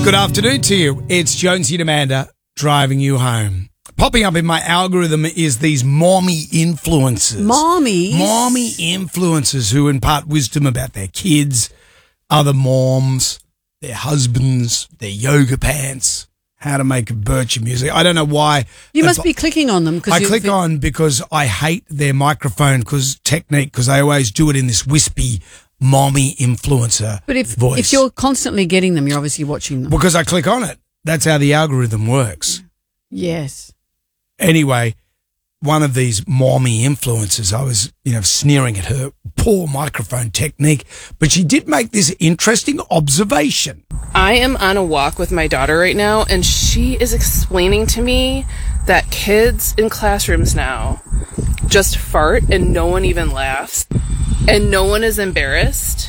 Good afternoon to you. It's Jonesy and Amanda driving you home. Popping up in my algorithm is these mommy influencers. Mommies? Mommy influencers who impart wisdom about their kids, other moms, their husbands, their yoga pants, how to make bircher music. I don't know why. You must be clicking on them. I click on because I hate their microphone technique because they always do it in this wispy mommy influencer voice. If you're constantly getting them, you're obviously watching them. Because I click on it. That's how the algorithm works. Yes. Anyway, one of these mommy influencers, I was, sneering at her poor microphone technique, but she did make this interesting observation. I am on a walk with my daughter right now, and she is explaining to me that kids in classrooms now just fart and no one even laughs and no one is embarrassed.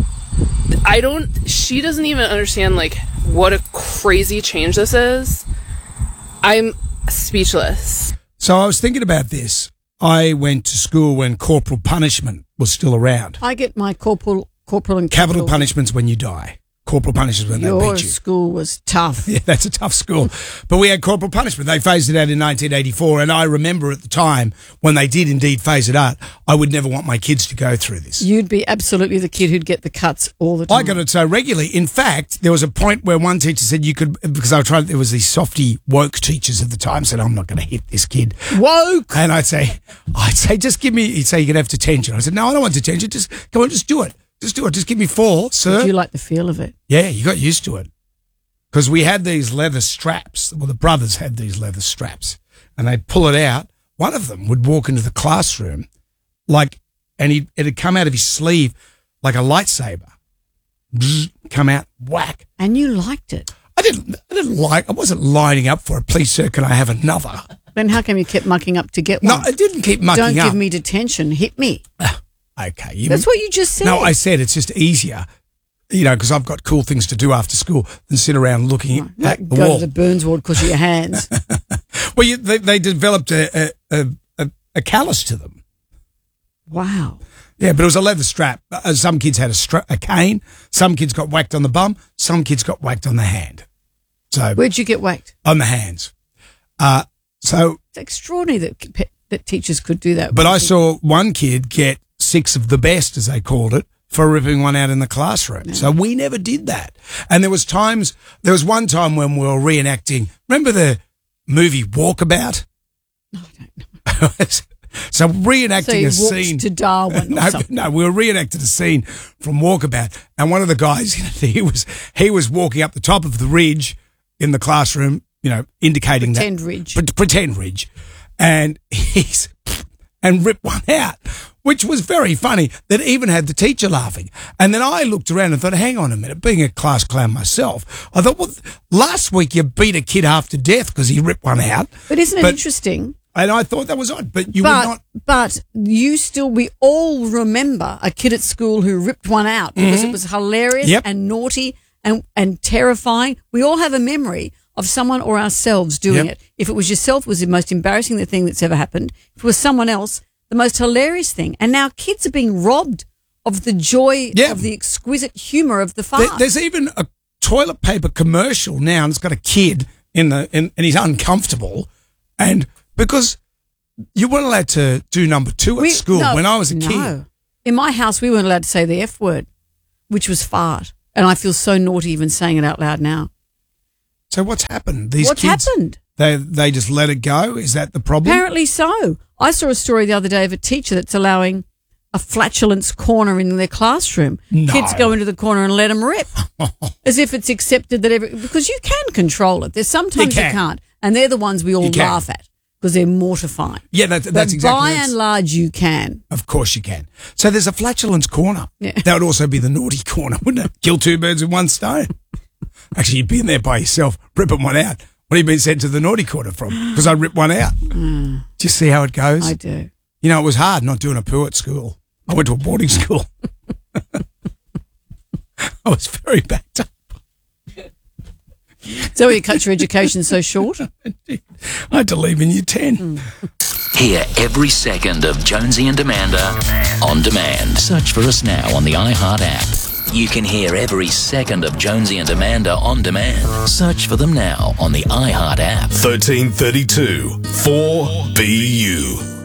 She doesn't even understand what a crazy change this is. I'm speechless. So I was thinking about this. I went to school when corporal punishment was still around. I get my corporal and capital punishments when you die. Corporal punishment when they beat you. Your school was tough. Yeah, that's a tough school. But we had corporal punishment. They phased it out in 1984, and I remember at the time when they did indeed phase it out, I would never want my kids to go through this. You'd be absolutely the kid who'd get the cuts all the time. I got it so regularly. In fact, there was a point where one teacher said you could, because there was these softy woke teachers at the time, said, I'm not going to hit this kid. Woke! And I'd say, just give me, he'd say you can have detention. I said, no, I don't want detention. Just, come on, just do it. Just do it. Just give me 4, sir. Did you like the feel of it? Yeah, you got used to it. Because we had these leather straps. Well, the brothers had these leather straps. And they'd pull it out. One of them would walk into the classroom and it'd come out of his sleeve like a lightsaber. Bzz, come out, whack. And you liked it? I wasn't lining up for it. Please, sir, can I have another? Then how come you kept mucking up to get one? No, I didn't keep mucking up. Don't give me detention. Hit me. Okay. That's what you just said. No, I said it's just easier, because I've got cool things to do after school than sit around looking at the wall. Go to the Burns ward because of your hands. Well, they developed a callus to them. Wow. Yeah, but it was a leather strap. Some kids had a cane. Some kids got whacked on the bum. Some kids got whacked on the hand. So where'd you get whacked? On the hands. So it's extraordinary that teachers could do that. But I saw one kid get 6 of the best, as they called it, for ripping one out in the classroom. Yeah. So we never did that. And there was one time when we were reenacting, remember the movie Walkabout? No, I don't know. So reenacting a scene to Darwin. No, we were reenacting a scene from Walkabout, and one of the guys, he was walking up the top of the ridge in the classroom, indicating pretend ridge, and and ripped one out, which was very funny. That even had the teacher laughing. And then I looked around and thought, hang on a minute, being a class clown myself, I thought, well, last week you beat a kid half to death because he ripped one out. But isn't it interesting? And I thought that was odd, but would not. But we all remember a kid at school who ripped one out because it was hilarious and naughty and terrifying. We all have a memory of someone or ourselves doing it. If it was yourself, it was the most embarrassing thing that's ever happened. If it was someone else, the most hilarious thing. And now kids are being robbed of the joy of the exquisite humour of the fart. There's even a toilet paper commercial now, and it's got a kid and he's uncomfortable, and because you weren't allowed to do number 2 at school when I was a kid. In my house, we weren't allowed to say the F word, which was fart. And I feel so naughty even saying it out loud now. So what's happened? What's happened? They just let it go? Is that the problem? Apparently so. I saw a story the other day of a teacher that's allowing a flatulence corner in their classroom. No. Kids go into the corner and let them rip. As if it's accepted that because you can control it. There's sometimes you can't. And they're the ones we all laugh at because they're mortifying. Yeah, that's exactly. By and large, you can. Of course you can. So there's a flatulence corner. Yeah. That would also be the naughty corner, wouldn't it? Kill 2 birds with one stone. Actually, you'd be in there by yourself, ripping one out. What have you been sent to the naughty corner from? Because I ripped one out. Do you see how it goes? I do. It was hard not doing a poo at school. I went to a boarding school. I was very backed up. So you cut your education so short? I had to leave in year 10. Hear every second of Jonesy and Amanda on demand. Search for us now on the iHeart app. you can hear every second of Jonesy and Amanda on demand. Search for them now on the iHeart app. 1332 4BU.